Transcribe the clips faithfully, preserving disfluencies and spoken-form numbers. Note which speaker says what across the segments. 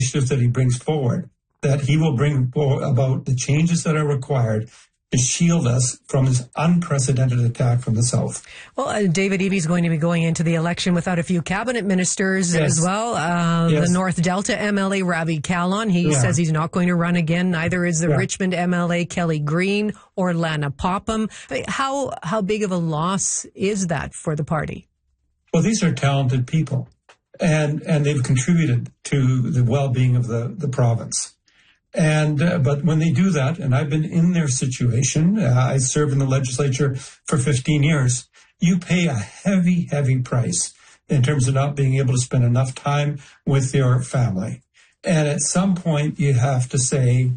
Speaker 1: initiatives that he brings forward, that he will bring about the changes that are required to shield us from this unprecedented attack from the South.
Speaker 2: Well, uh, David Eby is going to be going into the election without a few cabinet ministers
Speaker 1: yes.
Speaker 2: as well. Uh,
Speaker 1: yes.
Speaker 2: The North Delta M L A, Ravi Kahlon, he
Speaker 1: yeah.
Speaker 2: says he's not going to run again. Neither is the
Speaker 1: yeah.
Speaker 2: Richmond M L A, Kelly Green, or Lana Popham. How, how big of a loss is that for the party?
Speaker 1: Well, these are talented people, and, and they've contributed to the well-being of the, the province. And, uh, but when they do that, and I've been in their situation, uh, I served in the legislature for fifteen years, you pay a heavy, heavy price in terms of not being able to spend enough time with your family. And at some point you have to say,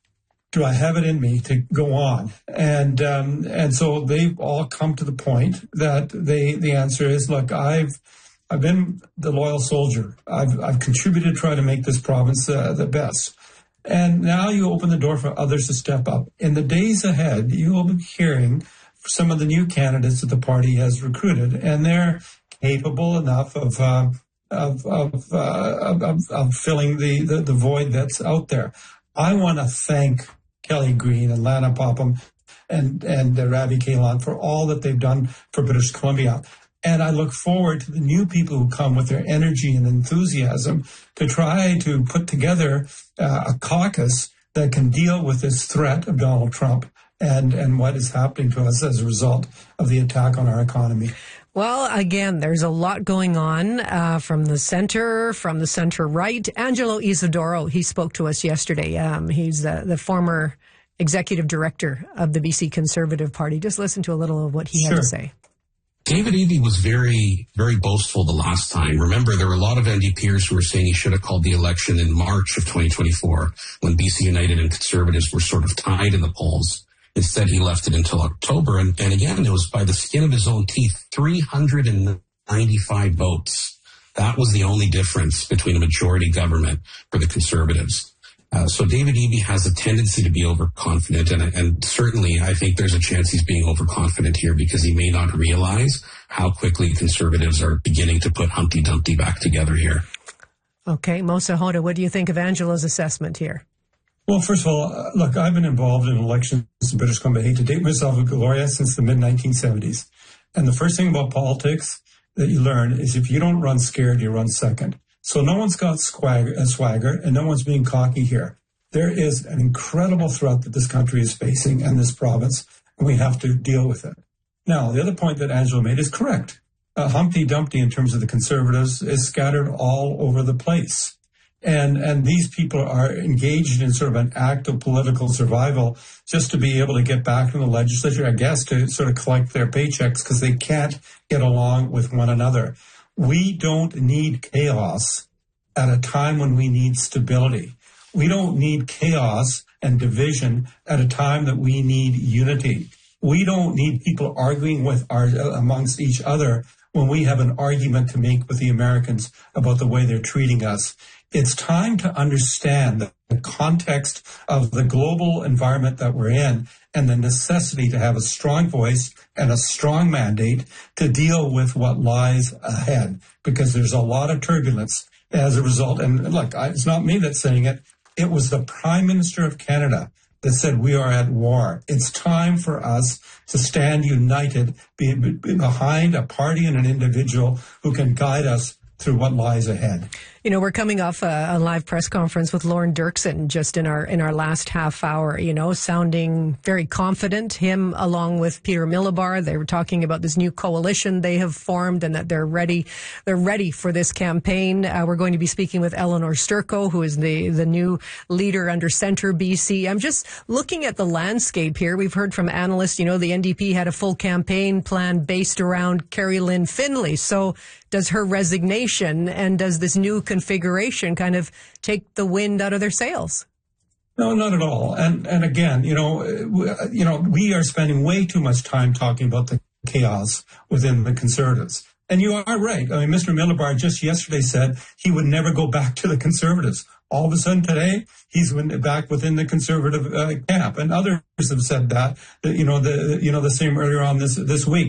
Speaker 1: do I have it in me to go on? And, um, and so they've all come to the point that they, the answer is, look, I've, I've been the loyal soldier. I've, I've contributed to try to make this province uh, the best. And now you open the door for others to step up. In the days ahead, you will be hearing some of the new candidates that the party has recruited, and they're capable enough of uh, of of, uh, of of filling the, the, the void that's out there. I want to thank Kelly Green and Lana Popham and and uh, Ravi Kahlon for all that they've done for British Columbia. And I look forward to the new people who come with their energy and enthusiasm to try to put together uh, a caucus that can deal with this threat of Donald Trump and, and what is happening to us as a result of the attack on our economy.
Speaker 2: Well, again, there's a lot going on uh, from the center, from the center right. Angelo Isidoro, he spoke to us yesterday. Um, he's uh, the former executive director of the B C Conservative Party. Just listen to a little of what he
Speaker 1: Sure.
Speaker 2: had to say.
Speaker 3: David Eby was very, very boastful the last time. Remember, there were a lot of N D Pers who were saying he should have called the election in March of twenty twenty-four when B C United and Conservatives were sort of tied in the polls. Instead, he left it until October. And, and again, it was by the skin of his own teeth, three hundred ninety-five votes. That was the only difference between a majority government for the Conservatives. Uh, so David Eby has a tendency to be overconfident, and, and certainly I think there's a chance he's being overconfident here because he may not realize how quickly Conservatives are beginning to put Humpty Dumpty back together here.
Speaker 2: Okay, Mosa Hoda, what do you think of Angelo's assessment here?
Speaker 1: Well, first of all, uh, look, I've been involved in elections in British Columbia. I hate to date myself with Gloria since the mid nineteen seventies. And the first thing about politics that you learn is if you don't run scared, you run second. So no one's got swagger, uh, swagger, and no one's being cocky here. There is an incredible threat that this country is facing and this province, and we have to deal with it. Now, the other point that Angelo made is correct. Uh, Humpty Dumpty, in terms of the Conservatives, is scattered all over the place. And and these people are engaged in sort of an act of political survival just to be able to get back in the legislature, I guess, to sort of collect their paychecks because they can't get along with one another. We don't need chaos at a time when we need stability. We don't need chaos and division at a time that we need unity. We don't need people arguing with our amongst each other when we have an argument to make with the Americans about the way they're treating us. It's time to understand the context of the global environment that we're in and the necessity to have a strong voice and a strong mandate to deal with what lies ahead, because there's a lot of turbulence as a result. And look, it's not me that's saying it. It was the Prime Minister of Canada that said we are at war. It's time for us to stand united be, be behind a party and an individual who can guide us through what lies ahead.
Speaker 2: You know, we're coming off a, a live press conference with Lorne Dirksen just in our in our last half hour, you know, sounding very confident. Him along with Peter Milobar, they were talking about this new coalition they have formed and that they're ready. They're ready for this campaign. Uh, we're going to be speaking with Eleanor Sturko, who is the, the new leader under Centre B C. I'm just looking at the landscape here. We've heard from analysts, you know, the N D P had a full campaign plan based around Carrie Lynn Finlay. So does her resignation and does this new configuration kind of take the wind out of their sails?
Speaker 1: No, not at all. And and again, you know, you know, we are spending way too much time talking about the chaos within the Conservatives. And you are right. I mean, Mister Milobar just yesterday said he would never go back to the Conservatives. All of a sudden today, he's back within the Conservative uh, camp, and others have said that. You know, the you know the same earlier on this this week.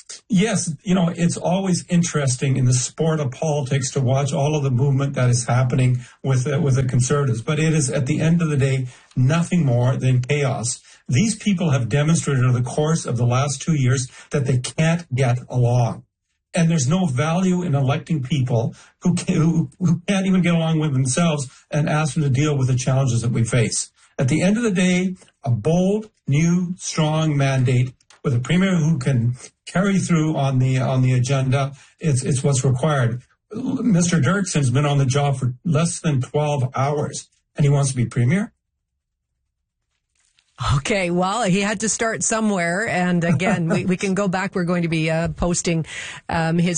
Speaker 1: Yes, you know, it's always interesting in the sport of politics to watch all of the movement that is happening with uh, with the Conservatives. But it is, at the end of the day, nothing more than chaos. These people have demonstrated over the course of the last two years that they can't get along. And there's no value in electing people who, can, who, who can't even get along with themselves and ask them to deal with the challenges that we face. At the end of the day, a bold, new, strong mandate with a premier who can carry through on the on the agenda, it's it's what's required. Mister Dirksen's been on the job for less than twelve hours, and he wants to be premier?
Speaker 2: Okay, well, he had to start somewhere. And again, we, we can go back. We're going to be uh, posting um, his